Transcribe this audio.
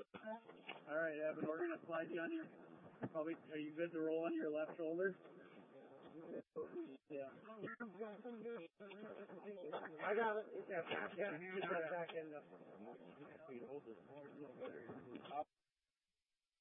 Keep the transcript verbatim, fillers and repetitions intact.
All right, Evan, we're going to slide you on your, probably, are you good to roll on your left shoulder? Yeah. I got it. Yeah, yeah, yeah. Back in.